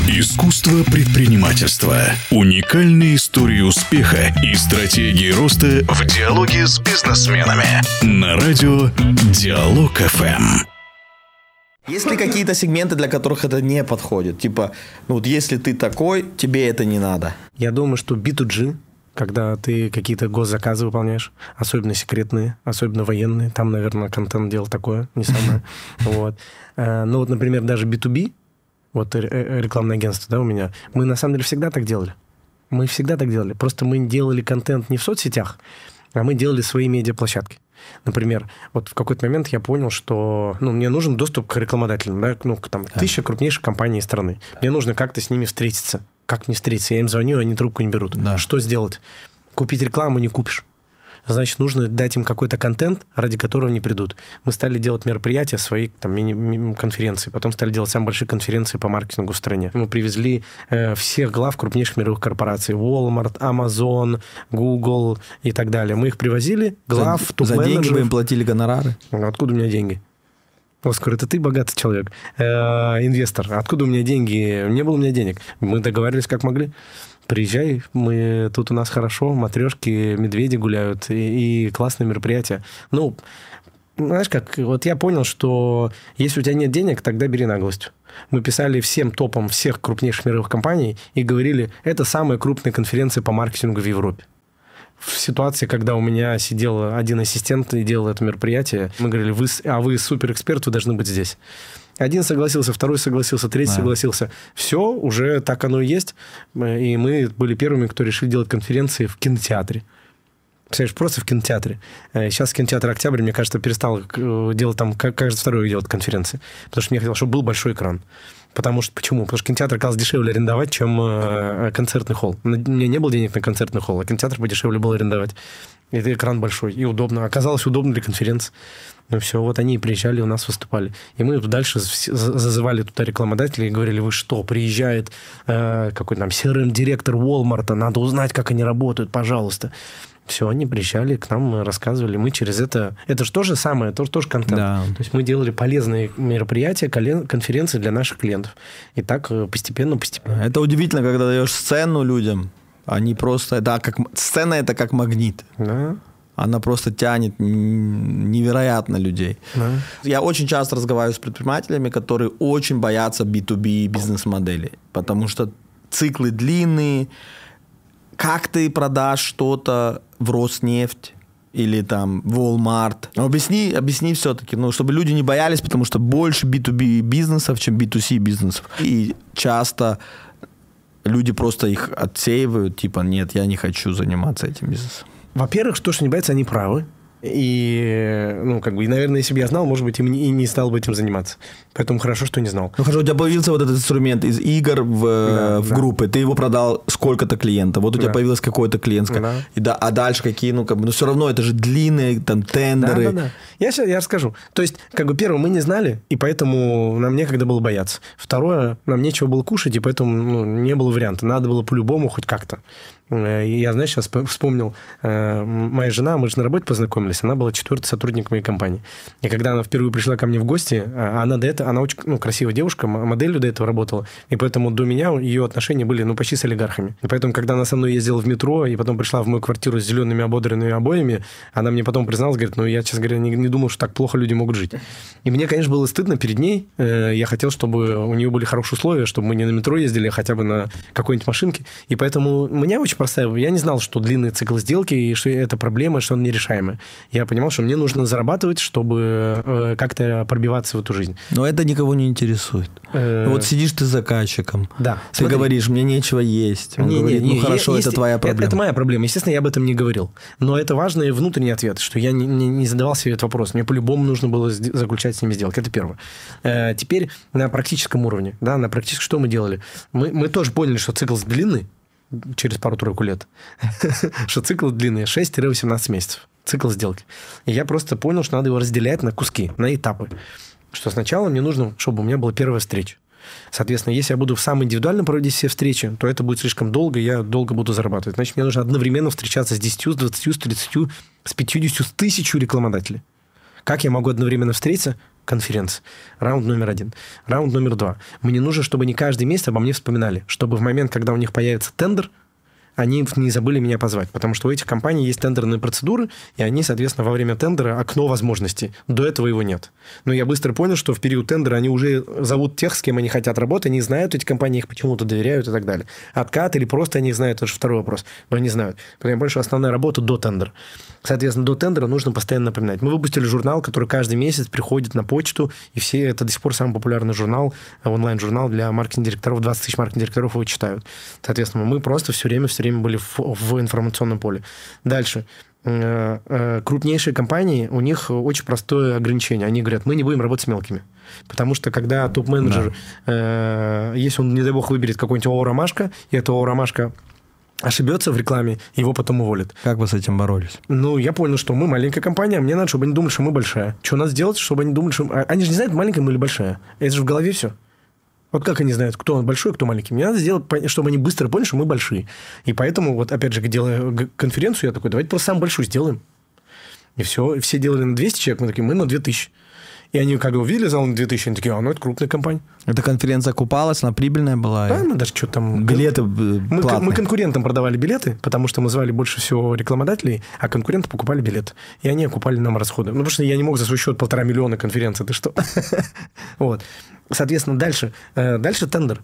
Искусство предпринимательства. Уникальные истории успеха и стратегии роста в диалоге с бизнесменами. На радио Диалог ФМ. Есть ли какие-то сегменты, для которых это не подходит? Типа, ну вот если ты такой, тебе это не надо. Я думаю, что B2G, когда ты какие-то госзаказы выполняешь, особенно секретные, особенно военные, там, наверное, контент делал такое, не самое. Вот. Ну вот, например, даже B2B, вот рекламное агентство, да, у меня, мы на самом деле всегда так делали. Мы всегда так делали. Просто мы делали контент не в соцсетях, а мы делали свои медиаплощадки. Например, вот в какой-то момент я понял, что мне нужен доступ к рекламодателям, да, там 1000 крупнейших компаний страны. Мне нужно как-то с ними встретиться. Как не встретиться? Я им звоню, они трубку не берут. Да. Что сделать? Купить рекламу не купишь. Значит, нужно дать им какой-то контент, ради которого они придут. Мы стали делать мероприятия, свои там, мини-конференции. Потом стали делать самые большие конференции по маркетингу в стране. Мы привезли всех глав крупнейших мировых корпораций. Walmart, Amazon, Google и так далее. Мы их привозили, глав, топ-менеджеров. За деньги вы им платили гонорары? Откуда у меня деньги? Оскар, это ты богатый человек, инвестор. Откуда у меня деньги? Не было у меня денег. Мы договаривались как могли. Приезжай, тут у нас хорошо, матрешки, медведи гуляют и классные мероприятия. Ну, знаешь как, вот я понял, что если у тебя нет денег, тогда бери наглость. Мы писали всем топам всех крупнейших мировых компаний и говорили, это самая крупная конференция по маркетингу в Европе. В ситуации, когда у меня сидел один ассистент и делал это мероприятие, мы говорили, вы суперэксперт, вы должны быть здесь. Один согласился, второй согласился, третий согласился. Все, уже так оно и есть. И мы были первыми, кто решил делать конференции в кинотеатре. Представляешь, просто в кинотеатре. Сейчас кинотеатр «Октябрь», мне кажется, перестал делать там, каждый второй делать конференции. Потому что мне хотелось, чтобы был большой экран. Почему? Потому что кинотеатр оказалось дешевле арендовать, чем концертный холл. У меня не было денег на концертный холл, а кинотеатр подешевле было арендовать. И это экран большой и удобно. Оказалось, удобно для конференции. Ну все, вот они приезжали, у нас выступали. И мы дальше зазывали туда рекламодателей и говорили, вы что, приезжает какой-то там CRM-директор Walmart, надо узнать, как они работают, пожалуйста. Все, они приезжали к нам, мы рассказывали. Мы через это... Это же то же самое, тоже контент. Да. То есть мы делали полезные мероприятия, конференции для наших клиентов. И так постепенно. Это удивительно, когда даешь сцену людям. Они просто... Да, сцена – это как магнит. Да. Она просто тянет невероятно людей. Да. Я очень часто разговариваю с предпринимателями, которые очень боятся B2B бизнес-моделей. Потому что циклы длинные. Как ты продашь что-то в Роснефть или там в Walmart? Объясни все-таки, чтобы люди не боялись, потому что больше B2B бизнесов, чем B2C бизнесов. И часто люди просто их отсеивают, типа, нет, я не хочу заниматься этим бизнесом. Во-первых, то, что не боятся, они правы. И, наверное, если бы я знал, может быть, и не стал бы этим заниматься. Поэтому хорошо, что не знал. Ну, хорошо, у тебя появился вот этот инструмент из игр в группы. Ты его продал сколько-то клиентов. Вот у тебя появилось какое-то клиентское. Да. А дальше какие, но все равно это же длинные там тендеры. Да. Я расскажу. То есть, первое, мы не знали, и поэтому нам некогда было бояться. Второе, нам нечего было кушать, и поэтому не было варианта. Надо было по-любому хоть как-то. Я, знаешь, сейчас вспомнил, моя жена, мы же на работе познакомились, она была 4-й сотрудник моей компании. И когда она впервые пришла ко мне в гости, она очень красивая девушка, моделью до этого работала, и поэтому до меня ее отношения были почти с олигархами. И поэтому, когда она со мной ездила в метро, и потом пришла в мою квартиру с зелеными ободренными обоями, она мне потом призналась, говорит, я, честно говоря, не думал, что так плохо люди могут жить. И мне, конечно, было стыдно перед ней. Я хотел, чтобы у нее были хорошие условия, чтобы мы не на метро ездили, а хотя бы на какой-нибудь машинке. И поэтому меня очень простая. Я не знал, что длинный цикл сделки, и что это проблема, что он нерешаемый. Я понимал, что мне нужно зарабатывать, чтобы как-то пробиваться в эту жизнь. Но это никого не интересует. Вот сидишь ты с заказчиком, ты говоришь, мне нечего есть. Он говорит, хорошо, это твоя проблема. Это моя проблема. Естественно, я об этом не говорил. Но это важный внутренний ответ, что я не задавал себе этот вопрос. Мне по-любому нужно было заключать с ними сделки. Это первое. Теперь на практическом уровне. Да, на практическом что мы делали? Мы тоже поняли, что цикл длинный, через пару-тройку лет, что цикл длинный 6-18 месяцев. Цикл сделки. И я просто понял, что надо его разделять на куски, на этапы. Что сначала мне нужно, чтобы у меня была первая встреча. Соответственно, если я буду сам индивидуально проводить все встречи, то это будет слишком долго, и я долго буду зарабатывать. Значит, мне нужно одновременно встречаться с 10, с 20, с 30, с 50, с 1000 рекламодателей. Как я могу одновременно встретиться? конференции. Раунд номер 1. Раунд номер 2. Мне нужно, чтобы не каждый месяц обо мне вспоминали, чтобы в момент, когда у них появится тендер, они не забыли меня позвать, потому что у этих компаний есть тендерные процедуры, и они, соответственно, во время тендера окно возможностей. До этого его нет. Но я быстро понял, что в период тендера они уже зовут тех, с кем они хотят работать, они знают эти компании, их почему-то доверяют и так далее. Откат или просто они знают, это же второй вопрос, но они знают. Поэтому я понял, что основная работа до тендера. Соответственно, до тендера нужно постоянно напоминать. Мы выпустили журнал, который каждый месяц приходит на почту, и все, это до сих пор самый популярный журнал, онлайн-журнал для маркетинг-директоров, 20 тысяч маркетинг-директоров его читают. Соответственно, мы просто все время были в информационном поле. Дальше. Крупнейшие компании, у них очень простое ограничение. Они говорят, мы не будем работать с мелкими. Потому что когда топ-менеджер, если он, не дай бог, выберет какой-нибудь ООО «Ромашка», и эта ООО «Ромашка» ошибется в рекламе, его потом уволят. Как вы с этим боролись? Ну, я понял, что мы маленькая компания, а мне надо, чтобы они думали, что мы большая. Что надо сделать, чтобы они думали, что... Они же не знают, маленькая мы или большая. Это же в голове все. Вот как они знают, кто большой, кто маленький? Мне надо сделать, чтобы они быстро поняли, что мы большие. И поэтому, вот опять же, делая конференцию, я такой, давайте просто самую большую сделаем. И все. Все делали на 200 человек, мы такие, мы на 2000. И они, когда увидели зал на 2000, они такие, ну, это крупная компания. Эта конференция окупалась, она прибыльная была? Да, мы даже что-то там... Билеты платные. Мы конкурентам продавали билеты, потому что мы звали больше всего рекламодателей, а конкуренты покупали билеты. И они окупали нам расходы. Ну, потому что я не мог за свой счет 1,5 миллиона конференций, ты что? Вот. Соответственно, дальше тендер.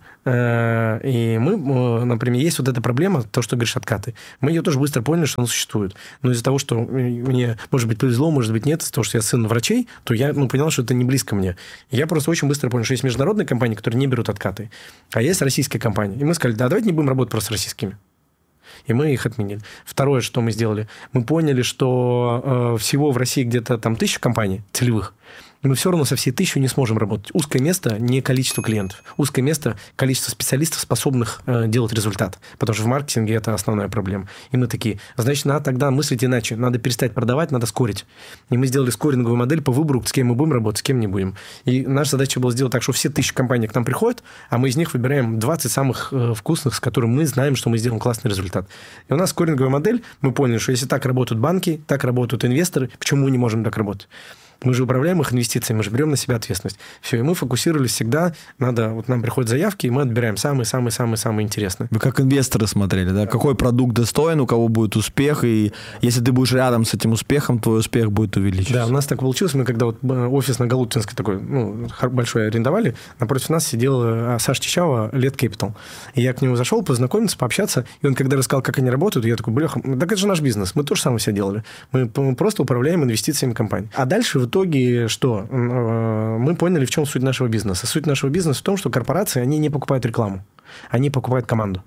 И мы, например, есть вот эта проблема, то, что говоришь, откаты. Мы ее тоже быстро поняли, что она существует. Но из-за того, что мне, может быть, повезло, может быть, нет, из-за того, что я сын врачей, то я понял, что это не близко мне. Я просто очень быстро понял, что есть международные компании, которые не берут откаты, а есть российские компании. И мы сказали, да, давайте не будем работать просто с российскими. И мы их отменили. Второе, что мы сделали, мы поняли, что всего в России где-то там 1000 компаний целевых, и мы все равно со всей 1000 не сможем работать. Узкое место – не количество клиентов. Узкое место – количество специалистов, способных делать результат. Потому что в маркетинге это основная проблема. И мы такие, значит, надо тогда мыслить иначе. Надо перестать продавать, надо скорить. И мы сделали скоринговую модель по выбору, с кем мы будем работать, с кем не будем. И наша задача была сделать так, что все 1000 компаний к нам приходят, а мы из них выбираем 20 самых вкусных, с которыми мы знаем, что мы сделаем классный результат. И у нас скоринговая модель, мы поняли, что если так работают банки, так работают инвесторы, почему мы не можем так работать? Мы же управляем их инвестициями, мы же берем на себя ответственность. Все, и мы фокусировались всегда, вот нам приходят заявки, и мы отбираем самые-самые-самые интересные. Вы как инвесторы смотрели, да? Какой продукт достоин, у кого будет успех, и если ты будешь рядом с этим успехом, твой успех будет увеличиваться. Да, у нас так получилось, мы когда вот офис на Голубтинской такой, большой арендовали, напротив нас сидел Саша Чичава, Led Capital. И я к нему зашел, познакомиться, пообщаться, и он когда рассказал, как они работают, я такой, бляха, так это же наш бизнес, мы то же самое все делали. Мы просто управляем инвестициями компании. А дальше в итоге что? Мы поняли, в чем суть нашего бизнеса. Суть нашего бизнеса в том, что корпорации, они не покупают рекламу, они покупают команду.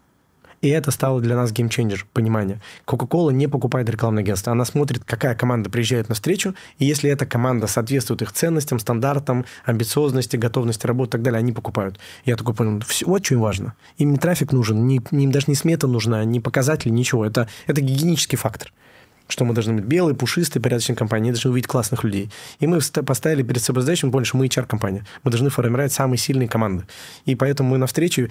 И это стало для нас геймченджер, понимание. Coca-Cola не покупает рекламное агентство. Она смотрит, какая команда приезжает на встречу, и если эта команда соответствует их ценностям, стандартам, амбициозности, готовности работать и так далее, они покупают. Я такой понял, вот что им важно. Им не трафик нужен, им даже не смета нужна, не показатели, ничего. Это гигиенический фактор. Что мы должны быть белые, пушистые, порядочные компании, должны увидеть классных людей. И мы поставили перед собой задачу, мы поняли, что мы HR-компания. Мы должны формировать самые сильные команды. И поэтому мы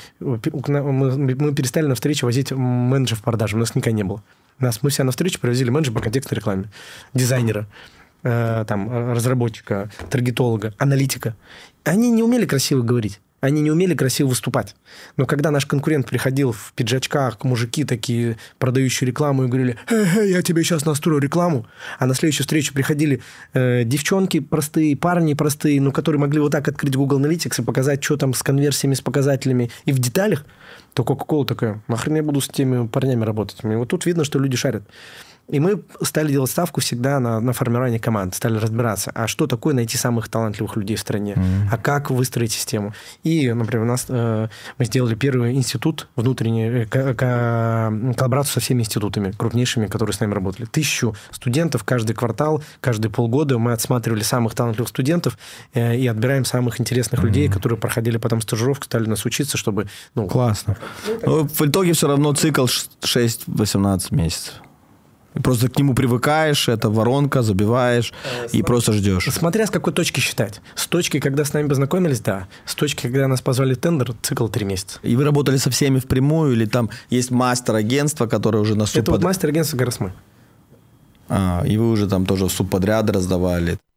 перестали на встречу возить менеджеров по продажам. У нас никогда не было. Мы все на встречу привозили менеджера по контекстной рекламе, дизайнера, разработчика, таргетолога, аналитика. Они не умели красиво говорить. Они не умели красиво выступать. Но когда наш конкурент приходил в пиджачках, мужики такие, продающие рекламу, и говорили, я тебе сейчас настрою рекламу, а на следующую встречу приходили девчонки простые, парни простые, но которые могли вот так открыть Google Analytics и показать, что там с конверсиями, с показателями и в деталях, то Coca-Cola такая, нахрен я буду с теми парнями работать? И вот тут видно, что люди шарят. И мы стали делать ставку всегда на формирование команд, стали разбираться, а что такое найти самых талантливых людей в стране, а как выстроить систему. И, например, у нас мы сделали первый институт внутренний, коллаборацию со всеми институтами, крупнейшими, которые с нами работали. 1000 студентов каждый квартал, каждые полгода мы отсматривали самых талантливых студентов и отбираем самых интересных людей, которые проходили потом стажировку, стали нас учиться, чтобы... Классно. Но в итоге все равно цикл 6-18 месяцев. Просто к нему привыкаешь, это воронка, забиваешь и просто ждешь. Смотря с какой точки считать. С точки, когда с нами познакомились, да. С точки, когда нас позвали в тендер, цикл 3 месяца. И вы работали со всеми впрямую, или там есть мастер-агентство, которое уже на субподряд? Это вот мастер-агентство как раз мы. И вы уже там тоже субподряды раздавали?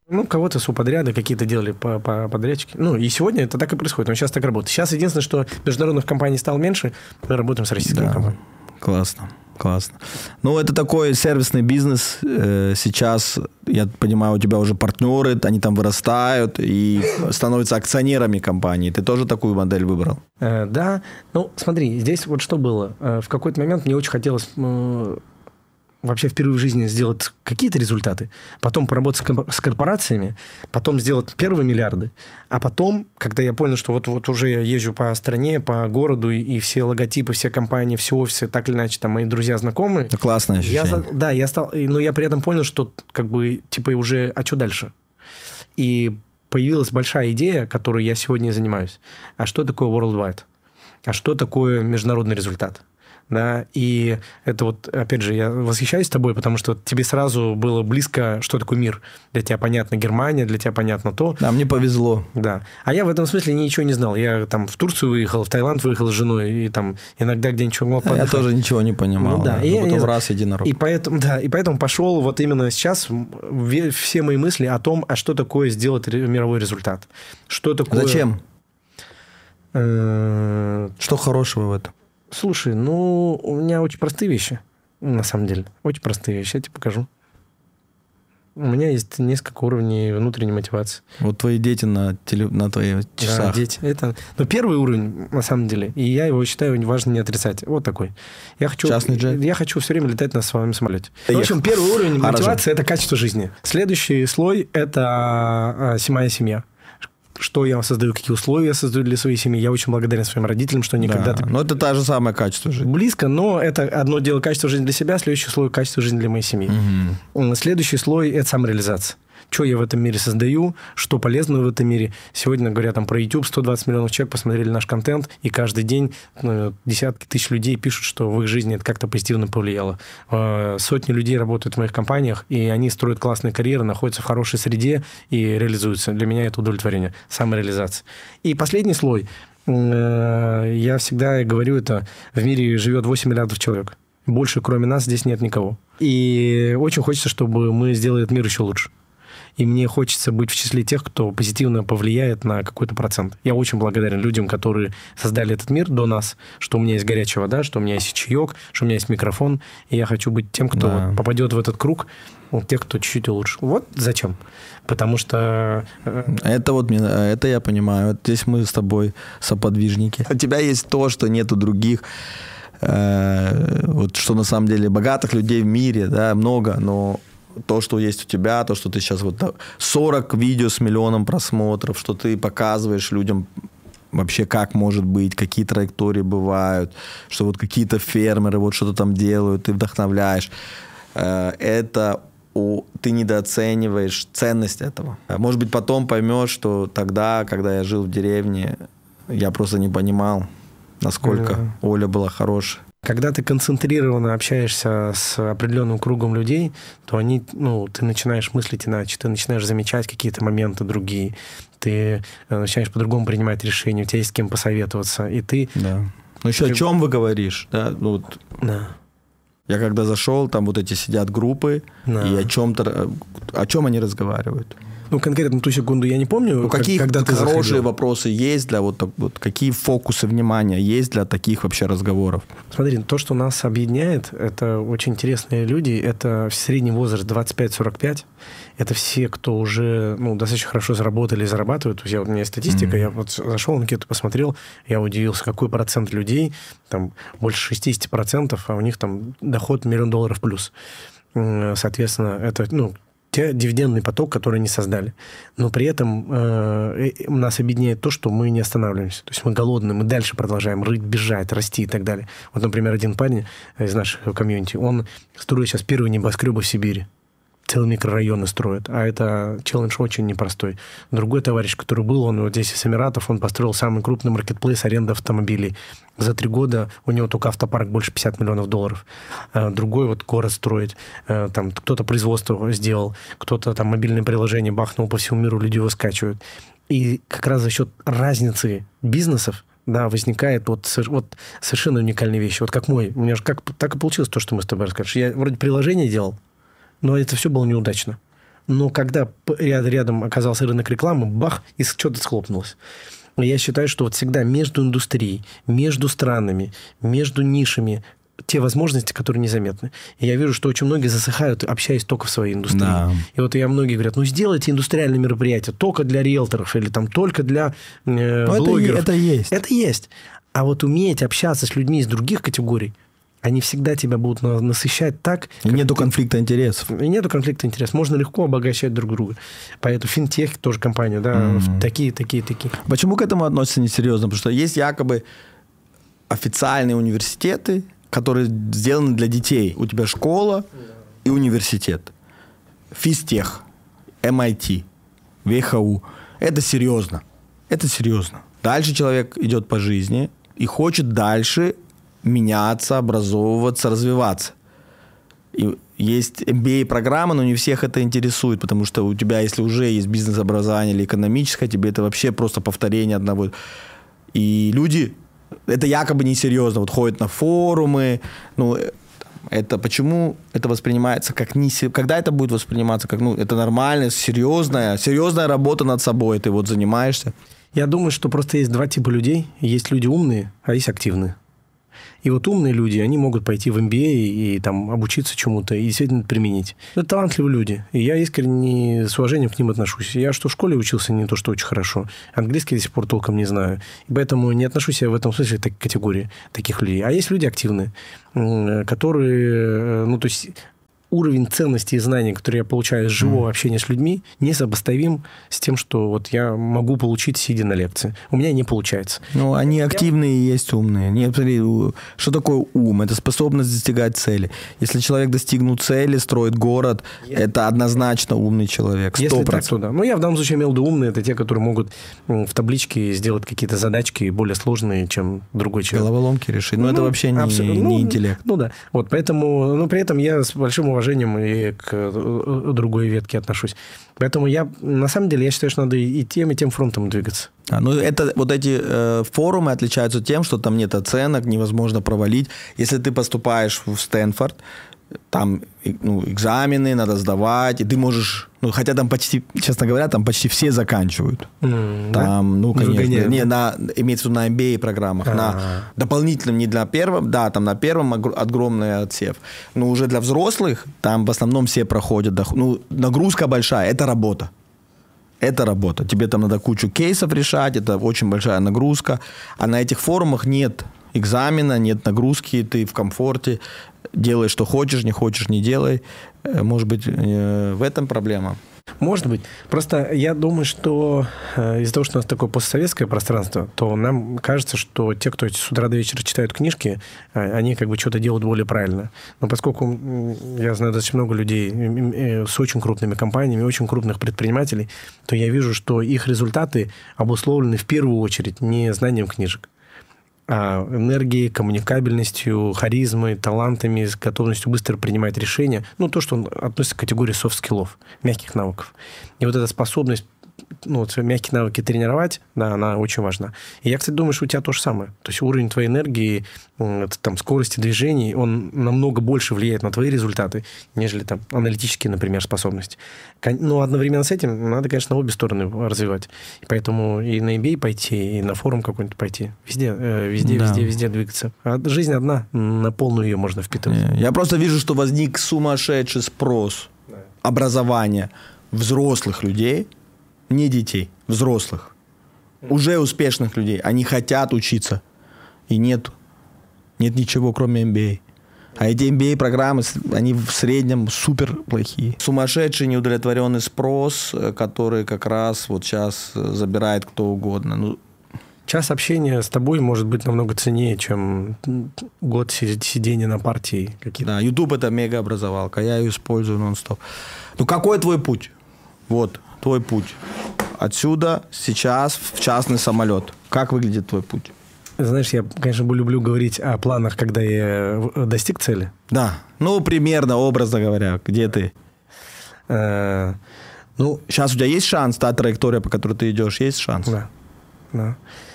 Ну, кого-то субподряды какие-то делали по подрядчике. Ну, и сегодня это так и происходит. Но сейчас так работает. Сейчас единственное, что международных компаний стало меньше, мы работаем с российскими компаниями. Классно. Ну, это такой сервисный бизнес. Сейчас, я понимаю, у тебя уже партнеры, они там вырастают и становятся акционерами компании. Ты тоже такую модель выбрал? Да. Ну, смотри, здесь вот что было. В какой-то момент мне очень хотелось вообще впервые в жизни сделать какие-то результаты, потом поработать с корпорациями, потом сделать первые миллиарды, а потом, когда я понял, что вот уже я езжу по стране, по городу, и все логотипы, все компании, все офисы, так или иначе, там мои друзья, знакомые. Это классное ощущение. Я стал, но я при этом понял, что как бы, типа, уже, а что дальше? И появилась большая идея, которой я сегодня занимаюсь. А что такое worldwide? А что такое международный результат? Да, и это вот, опять же, я восхищаюсь тобой, потому что тебе сразу было близко, что такое мир. Для тебя понятно Германия, для тебя понятно то. Да, мне повезло. Да. А я в этом смысле ничего не знал. Я там в Турцию выехал, в Таиланд выехал с женой, и там иногда где-нибудь мог подыхать. Я тоже ничего не понимал. Ну, да. И потом раз иди на руку. И поэтому пошел вот именно сейчас все мои мысли о том, а что такое сделать мировой результат. Что такое... Зачем? Что хорошего в этом? Слушай, ну, у меня очень простые вещи, на самом деле. Очень простые вещи, я тебе покажу. У меня есть несколько уровней внутренней мотивации. Вот твои дети на твоих часах. Да, дети. Это... Но первый уровень, на самом деле, и я его считаю важно не отрицать. Вот такой. Частный джет? Я хочу все время летать на своем самолете. В общем, первый уровень мотивации – это качество жизни. Следующий слой – это моя семья. Что я создаю, какие условия я создаю для своей семьи. Я очень благодарен своим родителям, что они когда-то... Но это та же самое качество жизни. Близко, но это одно дело качество жизни для себя, следующий слой качество жизни для моей семьи. Угу. Следующий слой – это самореализация. Что я в этом мире создаю, что полезного в этом мире. Сегодня, говоря там про YouTube, 120 миллионов человек посмотрели наш контент, и каждый день десятки тысяч людей пишут, что в их жизни это как-то позитивно повлияло. Сотни людей работают в моих компаниях, и они строят классные карьеры, находятся в хорошей среде и реализуются. Для меня это удовлетворение, самореализация. И последний слой. Я всегда говорю это, в мире живет 8 миллиардов человек. Больше, кроме нас, здесь нет никого. И очень хочется, чтобы мы сделали этот мир еще лучше. И мне хочется быть в числе тех, кто позитивно повлияет на какой-то процент. Я очень благодарен людям, которые создали этот мир до нас, что у меня есть горячая вода, что у меня есть чаек, что у меня есть микрофон. И я хочу быть тем, кто попадет в этот круг, тех, кто чуть-чуть улучшил. Вот зачем. Потому что... Это я понимаю. Вот здесь мы с тобой соподвижники. У тебя есть то, что нету других. Вот что на самом деле богатых людей в мире, да, много, но... То, что есть у тебя, то, что ты сейчас 40 видео с миллионом просмотров, что ты показываешь людям вообще, как может быть, какие траектории бывают, что вот какие-то фермеры вот что-то там делают, ты вдохновляешь. Это ты недооцениваешь ценность этого. Может быть, потом поймешь, что тогда, когда я жил в деревне, я просто не понимал, насколько Оля была хорошая. Когда ты концентрированно общаешься с определенным кругом людей, то ты начинаешь мыслить иначе, ты начинаешь замечать какие-то моменты другие, ты начинаешь по-другому принимать решения, у тебя есть с кем посоветоваться, и ты... Да. Ну еще о чем вы говоришь, да? Да. Я когда зашел, там вот эти сидят группы, и о чем они разговаривают? Ну, конкретно ту секунду я не помню. Какие хорошие вопросы есть для какие фокусы внимания есть для таких вообще разговоров? Смотри, то, что нас объединяет, это очень интересные люди. Это средний возраст 25-45. Это все, кто уже достаточно хорошо заработали и зарабатывают. У меня есть статистика. Я вот зашел, анкету посмотрел, я удивился, какой процент людей, там больше 60%, а у них там доход $1 миллион плюс. Соответственно, это, дивидендный поток, который они создали. Но при этом нас объединяет то, что мы не останавливаемся. То есть мы голодны, мы дальше продолжаем рыть, бежать, расти и так далее. Вот, например, один парень из нашего комьюнити, он строит сейчас первые небоскребы в Сибири. Целые микрорайоны строят. А это челлендж очень непростой. Другой товарищ, который был, он вот здесь из Эмиратов, он построил самый крупный маркетплейс аренды автомобилей. За 3 года у него только автопарк больше $50 миллионов. Другой город строит. Там кто-то производство сделал, кто-то там мобильное приложение бахнул по всему миру, люди его скачивают. И как раз за счет разницы бизнесов возникает совершенно уникальные вещи. Вот как мой. У меня же так и получилось то, что мы с тобой расскажешь. Я вроде приложение делал, но это все было неудачно. но когда рядом оказался рынок рекламы, бах, и что-то схлопнулось. Я считаю, что вот всегда между индустрией, между странами, между нишами те возможности, которые незаметны. И я вижу, что очень многие засыхают, общаясь только в своей индустрии. Да. И вот многие говорят, сделайте индустриальное мероприятие только для риэлторов или там только для блогеров. Это есть. Это есть. А вот уметь общаться с людьми из других категорий, они всегда тебя будут насыщать так... И нету конфликта интересов. И нету конфликта интересов. Можно легко обогащать друг друга. Поэтому финтех тоже компания, да, такие. Почему к этому относятся несерьезно? Потому что есть якобы официальные университеты, которые сделаны для детей. У тебя школа и университет. Физтех, MIT, ВХУ. Это серьезно. Это серьезно. Дальше человек идет по жизни и хочет дальше меняться, образовываться, развиваться. И есть MBA-программа, но не всех это интересует, потому что у тебя, если уже есть бизнес-образование или экономическое, тебе это вообще просто повторение одного. И люди, это якобы несерьезно, вот ходят на форумы, это почему это воспринимается как когда это будет восприниматься как, это нормальная, серьезная работа над собой, ты вот занимаешься. Я думаю, что просто есть два типа людей. Есть люди умные, а есть активные. И вот умные люди, они могут пойти в MBA и там обучиться чему-то и действительно применить. Это талантливые люди. И я искренне с уважением к ним отношусь. Я что в школе учился, не то, что очень хорошо. Английский до сих пор толком не знаю. И поэтому не отношусь я в этом смысле к категории таких людей. А есть люди активные, которые... то есть... Уровень ценностей и знаний, которые я получаю из живого общения с людьми, несопоставим с тем, что вот я могу получить, сидя на лекции. У меня не получается. Они активные и есть умные. Нет, смотри, что такое ум? Это способность достигать цели. Если человек достигнул цели, строит город, это однозначно умный человек. 100%. Если так, то да. Я в данном случае имел в виду умные. Это те, которые могут в табличке сделать какие-то задачки более сложные, чем другой человек. Головоломки решить. Это вообще не интеллект. Да. Вот, поэтому, при этом я с большим уважением и к другой ветке отношусь. Поэтому на самом деле, я считаю, что надо и тем фронтом двигаться. Вот эти форумы отличаются тем, что там нет оценок, невозможно провалить. Если ты поступаешь в Стэнфорд, там экзамены надо сдавать, и ты можешь... хотя там почти, честно говоря, там почти все заканчивают. Там, конечно... имеется в виду на MBA-программах. На дополнительном, не для первого... Да, там на первом огромный отсев. Но уже для взрослых там в основном все проходят. Нагрузка большая. Это работа. Это работа. Тебе там надо кучу кейсов решать. Это очень большая нагрузка. А на этих форумах нет экзамена, нет нагрузки. Ты в комфорте. Делай, что хочешь, не делай. Может быть, в этом проблема? Может быть. Просто я думаю, что из-за того, что у нас такое постсоветское пространство, то нам кажется, что те, кто с утра до вечера читают книжки, они что-то делают более правильно. Но поскольку я знаю достаточно много людей с очень крупными компаниями, очень крупных предпринимателей, то я вижу, что их результаты обусловлены в первую очередь не знанием книжек, а энергией, коммуникабельностью, харизмой, талантами, готовностью быстро принимать решения. То, что относится к категории софт-скиллов, мягких навыков. И вот эта способность мягкие навыки тренировать, да, она очень важна. И я, кстати, думаю, что у тебя то же самое. То есть уровень твоей энергии, скорости движений, он намного больше влияет на твои результаты, нежели аналитические, например, способности. Но одновременно с этим надо, конечно, обе стороны развивать. И поэтому и на MBA пойти, и на форум какой-нибудь пойти. Везде двигаться. А жизнь одна, на полную ее можно впитывать. Я просто вижу, что возник сумасшедший спрос образования взрослых людей, не детей, взрослых, уже успешных людей. Они хотят учиться. И нет ничего, кроме MBA. А эти MBA-программы, они в среднем супер плохие. Сумасшедший неудовлетворенный спрос, который как раз вот сейчас забирает кто угодно. Час общения с тобой может быть намного ценнее, чем год сидения на партии. Да, YouTube — это мегаобразовалка, я ее использую нон-стоп. Какой твой путь? Вот. Твой путь. Отсюда, сейчас, в частный самолет. Как выглядит твой путь? Знаешь, я, конечно, люблю говорить о планах, когда я достиг цели. Да. Примерно, образно говоря, где ты? Сейчас у тебя есть шанс, та траектория, по которой ты идешь, есть шанс? Да.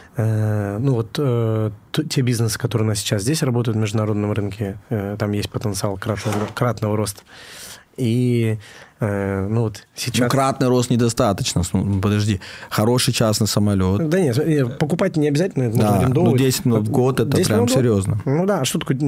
Те бизнесы, которые у нас сейчас здесь работают в международном рынке, там есть потенциал кратного роста. И Ну, вот сейчас... кратный рост недостаточно. Подожди. Хороший частный самолет. Да нет, покупать не обязательно. Можно арендовать. 10 миллионов в год, это прям серьезно. Ну да, что такое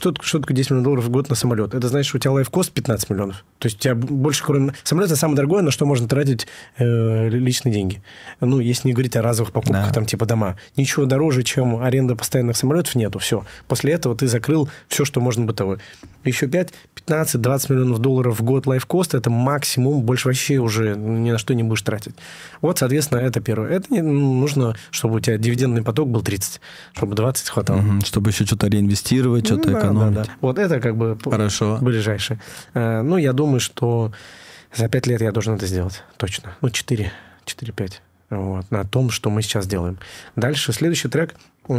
10 миллионов долларов в год на самолет? Это значит, что у тебя лайфкост 15 миллионов. То есть у тебя больше... Самолет – это самое дорогое, на что можно тратить личные деньги. Ну, если не говорить о разовых покупках, там типа дома. Ничего дороже, чем аренда постоянных самолетов, нету. Все. После этого ты закрыл все, что можно бытовое. Еще 5, 15, 20 миллионов долларов в год лайфкост – это максимум, больше вообще уже ни на что не будешь тратить. Вот, соответственно, это первое. Это не нужно, чтобы у тебя дивидендный поток был 30, чтобы 20 хватало. Чтобы еще что-то реинвестировать, что-то экономить. Да. Вот это как бы ближайшее. Ну, я думаю, что за 5 лет я должен это сделать. Точно. Ну, 4-5. Вот, на том, что мы сейчас делаем. Дальше, следующий трек.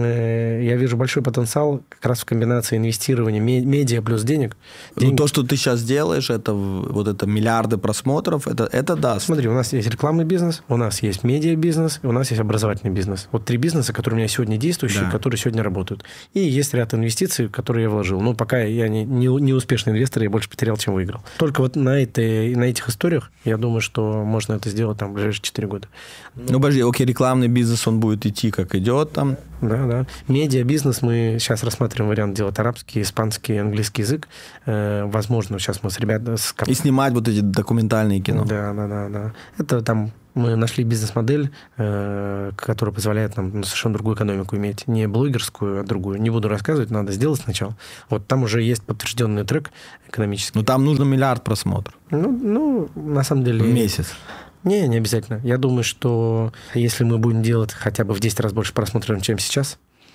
Я вижу большой потенциал как раз в комбинации инвестирования медиа плюс денег. Ну, то, что ты сейчас делаешь, это вот это миллиарды просмотров, это даст. Смотри, у нас есть рекламный бизнес, у нас есть медиа-бизнес, и у нас есть образовательный бизнес. Вот 3 бизнеса, которые у меня сегодня действующие, которые сегодня работают. И есть ряд инвестиций, в которые я вложил. Но пока я не успешный инвестор, я больше потерял, чем выиграл. Только вот на этих историях, я думаю, что можно это сделать там в ближайшие 4 года. Ну, подожди, окей, рекламный бизнес, он будет идти, как идет там. Да. Медиа-бизнес, мы сейчас рассматриваем вариант делать арабский, испанский, английский язык. Возможно, сейчас мы с ребятами... И снимать вот эти документальные кино. Да. Это там мы нашли бизнес-модель, которая позволяет нам совершенно другую экономику иметь. Не блогерскую, а другую. Не буду рассказывать, надо сделать сначала. Вот там уже есть подтвержденный трек экономический. Ну, там нужно 1 миллиард просмотров. Ну, на самом деле... В месяц. Не обязательно. Я думаю, что если мы будем делать хотя бы в 10 раз больше просмотров, чем сейчас,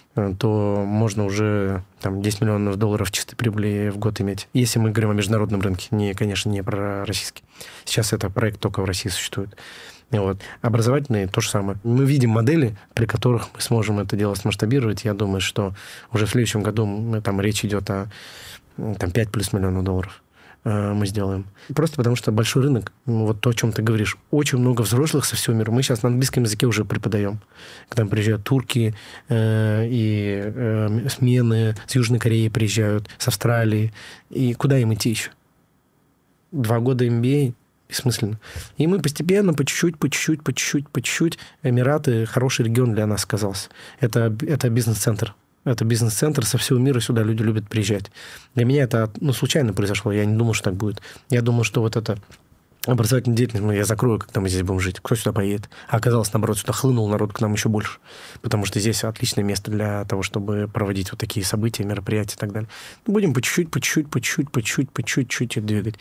то можно уже там, 10 миллионов долларов чистой прибыли в год иметь. Если мы говорим о международном рынке, конечно, не про российский. Сейчас этот проект только в России существует. Вот. Образовательные то же самое. Мы видим модели, при которых мы сможем это дело смасштабировать. Я думаю, что уже в следующем году там речь идет о 5 плюс миллионов долларов. Мы сделаем. Просто потому, что большой рынок, вот то, о чем ты говоришь, очень много взрослых со всего мира. Мы сейчас на английском языке уже преподаем. К нам приезжают турки, и смены с Южной Кореи приезжают, с Австралии. И куда им идти еще? 2 года MBA бессмысленно. И мы постепенно, по чуть-чуть. Эмираты хороший регион для нас оказался. Это бизнес-центр. Это бизнес-центр, со всего мира сюда люди любят приезжать. Для меня это случайно произошло. Я не думал, что так будет. Я думал, что вот это образовательная деятельность, я закрою, когда мы здесь будем жить. Кто сюда поедет? А оказалось, наоборот, сюда хлынул народ к нам еще больше. Потому что здесь отличное место для того, чтобы проводить вот такие события, мероприятия и так далее. Будем по чуть-чуть двигать.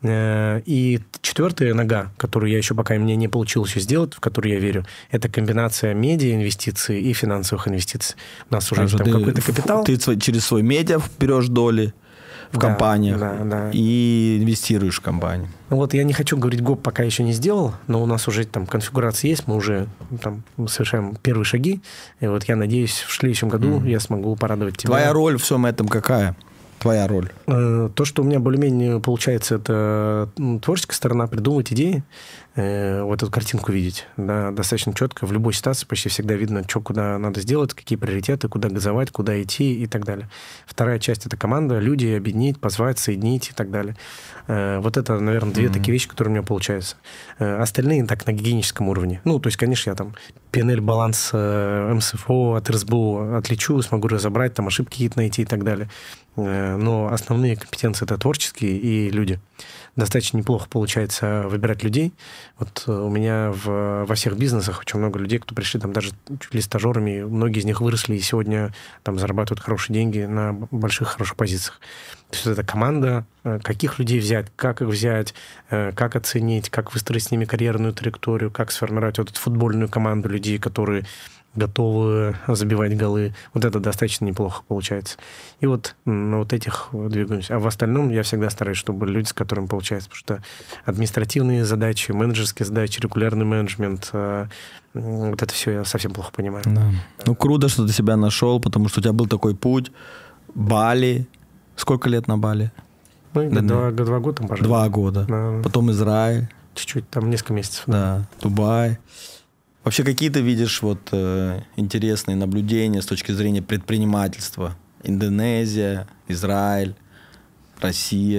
И 4-я нога, которую я еще пока мне не получилось еще сделать, в которую я верю, это комбинация медиа инвестиций и финансовых инвестиций. У нас уже там какой-то капитал. Ты через свой медиа берешь доли в компаниях и инвестируешь в компанию. Вот я не хочу говорить ГОП, пока еще не сделал, но у нас уже там конфигурация есть, мы уже там совершаем первые шаги. И вот я надеюсь, в следующем году я смогу порадовать тебя. Твоя роль в всем этом какая? Твоя роль? То, что у меня более-менее получается, это творческая сторона, придумывать идеи, вот эту картинку видеть, да, достаточно четко. В любой ситуации почти всегда видно, что куда надо сделать, какие приоритеты, куда газовать, куда идти и так далее. Вторая часть – это команда, люди, объединить, позвать, соединить и так далее. Вот это, наверное, 2 такие вещи, которые у меня получаются. Остальные так на гигиеническом уровне. Ну, то есть, конечно, я там P&L, баланс МСФО от РСБУ отличу, смогу разобрать, там ошибки какие-то найти и так далее. Но основные компетенции – это творческие и люди. Достаточно неплохо получается выбирать людей. Вот у меня во всех бизнесах очень много людей, кто пришли там даже чуть ли стажерами. Многие из них выросли и сегодня там зарабатывают хорошие деньги на больших, хороших позициях. То есть это команда, каких людей взять, как их взять, как оценить, как выстроить с ними карьерную траекторию, как сформировать вот эту футбольную команду людей, которые готовы забивать голы. Вот это достаточно неплохо получается. И вот на вот этих двигаемся. А в остальном я всегда стараюсь, чтобы люди, с которыми получается. Потому что административные задачи, менеджерские задачи, регулярный менеджмент, вот это все я совсем плохо понимаю. Да. Ну, круто, что ты себя нашел, потому что у тебя был такой путь. Бали. Сколько лет на Бали? Ну, 2 года там, пожалуйста. 2 года. Да. Потом Израиль. Чуть-чуть, там несколько месяцев. Да, Дубай. Вообще, какие ты видишь вот, интересные наблюдения с точки зрения предпринимательства? Индонезия, Израиль, Россия.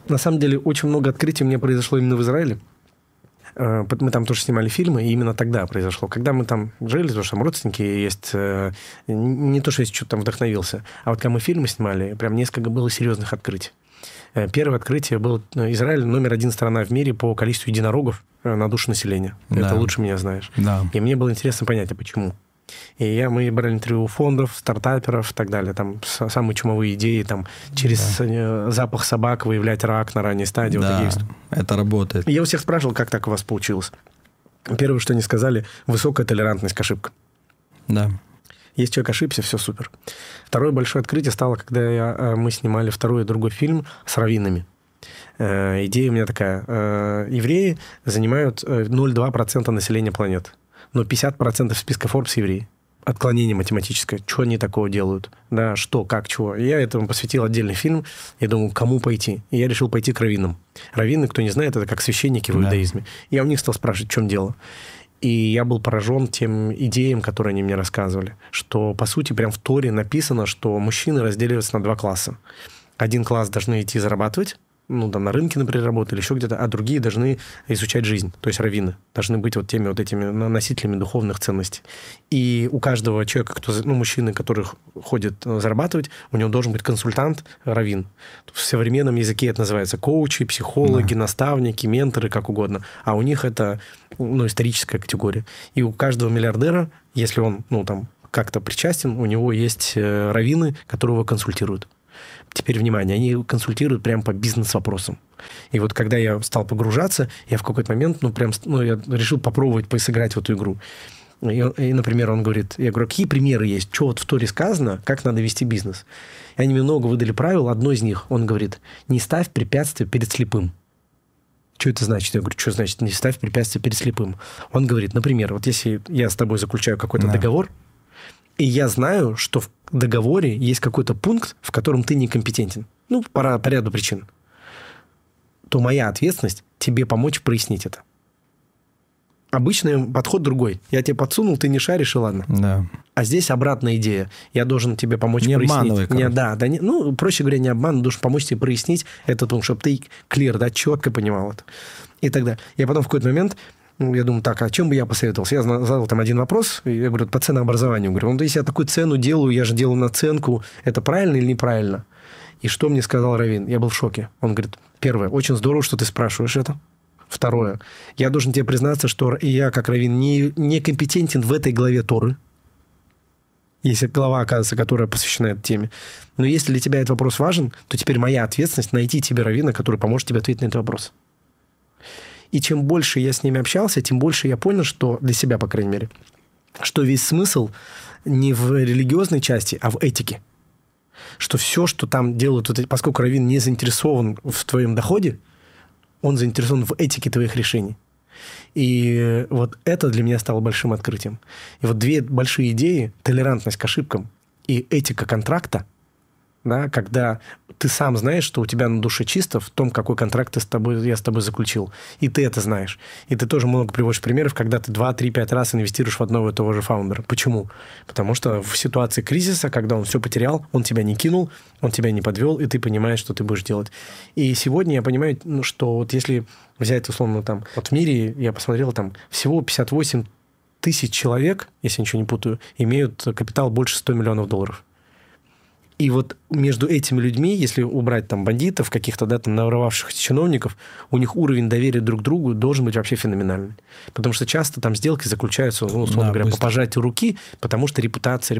На самом деле, очень много открытий у меня произошло именно в Израиле. Мы там тоже снимали фильмы, и именно тогда произошло. Когда мы там жили, потому что там родственники есть, не то, что я что-то там вдохновился, а вот когда мы фильмы снимали, прям несколько было серьезных открытий. Первое открытие было Израиль номер 1 страна в мире по количеству единорогов на душу населения. Да. Это лучше меня знаешь. Да. И мне было интересно понять, а почему. И мы брали интервью у фондов, стартаперов и так далее. Там самые чумовые идеи, там через запах собак выявлять рак на ранней стадии. Да, вот это работает. Я у всех спрашивал, как так у вас получилось. Первое, что они сказали, высокая толерантность к ошибкам. Да. Если человек ошибся, все супер. Второе большое открытие стало, когда мы снимали второй и другой фильм с раввинами. Идея у меня такая. Евреи занимают 0,2% населения планеты. Но 50% списка Forbes евреи. Отклонение математическое. Что они такого делают? Да, что, как, чего. И я этому посвятил отдельный фильм. Я думал, кому пойти? И я решил пойти к раввинам. Раввины, кто не знает, это как священники в иудаизме. Я у них стал спрашивать, в чем дело. И я был поражен тем идеям, которые они мне рассказывали. Что, по сути, прям в Торе написано, что мужчины разделяются на 2 класса. Один класс должны идти зарабатывать, там на рынке, например, работать или еще где-то, а другие должны изучать жизнь. То есть раввины должны быть вот теми вот этими носителями духовных ценностей. И у каждого человека, мужчины, который ходит зарабатывать, у него должен быть консультант, раввин. В современном языке это называется коучи, психологи, наставники, менторы, как угодно. А у них это историческая категория. И у каждого миллиардера, если он как-то причастен, у него есть раввины, которые его консультируют. Теперь, внимание, они консультируют прямо по бизнес-вопросам. И вот когда я стал погружаться, я в какой-то момент, я решил попробовать сыграть в эту игру. И, например, он говорит, я говорю, какие примеры есть? Что вот в Торе сказано, как надо вести бизнес? И они мне много выдали правил. Одно из них, он говорит, не ставь препятствия перед слепым. Что это значит? Я говорю, что значит не ставь препятствия перед слепым? Он говорит, например, вот если я с тобой заключаю какой-то договор, и я знаю, что в договоре есть какой-то пункт, в котором ты некомпетентен, по ряду причин, то моя ответственность тебе помочь прояснить это. Обычный подход другой. Я тебе подсунул, ты не шаришь, и ладно. Да. А здесь обратная идея. Я должен тебе помочь не прояснить. Обманывай, проще говоря, не обманывай, должен помочь тебе прояснить этот пункт, чтобы ты четко понимал это. И так далее. Я потом в какой-то момент... Я думаю, о чем бы я посоветовался? Я задал там один вопрос, и я говорю, по ценообразованию. Говорю, если я такую цену делаю, я же делаю наценку, это правильно или неправильно? И что мне сказал раввин? Я был в шоке. Он говорит, первое, очень здорово, что ты спрашиваешь это. Второе, я должен тебе признаться, что я, как раввин, не компетентен в этой главе Торы. Есть глава, оказывается, которая посвящена этой теме. Но если для тебя этот вопрос важен, то теперь моя ответственность найти тебе раввина, который поможет тебе ответить на этот вопрос. И чем больше я с ними общался, тем больше я понял, что для себя, по крайней мере, что весь смысл не в религиозной части, а в этике. Что все, что там делают, поскольку раввин не заинтересован в твоем доходе, он заинтересован в этике твоих решений. И вот это для меня стало большим открытием. И вот 2 большие идеи – толерантность к ошибкам и этика контракта, да, когда ты сам знаешь, что у тебя на душе чисто в том, какой контракт я с тобой заключил. И ты это знаешь. И ты тоже много приводишь примеров, когда ты 2, 3, 5 раз инвестируешь в одного и того же фаундера. Почему? Потому что в ситуации кризиса, когда он все потерял, он тебя не кинул, он тебя не подвел, и ты понимаешь, что ты будешь делать. И сегодня я понимаю, что вот если взять, условно, в мире, я посмотрел, всего 58 тысяч человек, если я ничего не путаю, имеют капитал больше $100 миллионов. И вот между этими людьми, если убрать бандитов, каких-то наворовавших чиновников, у них уровень доверия друг к другу должен быть вообще феноменальный. Потому что часто там сделки заключаются, условно говоря, по пожатию руки, потому что репутация.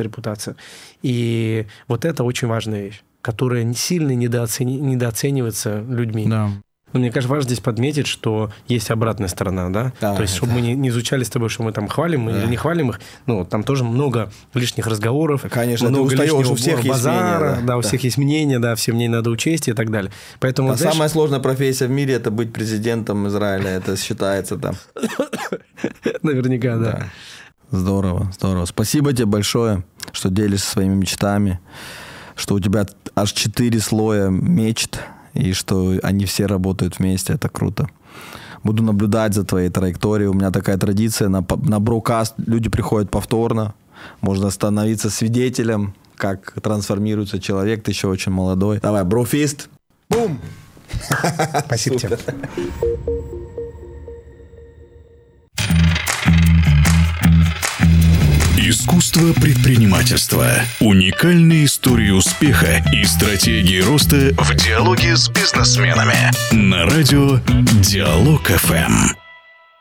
И вот это очень важная вещь, которая сильно недооценивается людьми. Да. Но мне кажется, важно здесь подметить, что есть обратная сторона, да? То есть, чтобы мы не изучали с тобой, что мы хвалим или не хвалим их, там тоже много лишних разговоров. Конечно, много лишнего у всех базара, есть мнение. У всех есть мнение, все мнения надо учесть и так далее. Поэтому, самая сложная профессия в мире – это быть президентом Израиля, это считается там. Наверняка, да. Здорово. Спасибо тебе большое, что делишься своими мечтами, что у тебя аж 4 слоя мечт, и что они все работают вместе, это круто. Буду наблюдать за твоей траекторией. У меня такая традиция, на брокаст люди приходят повторно, можно становиться свидетелем, как трансформируется человек, ты еще очень молодой. Давай, брофист, бум! Спасибо тебе. Искусство предпринимательства. Уникальные истории успеха и стратегии роста в диалоге с бизнесменами. На радио Диалог ФМ.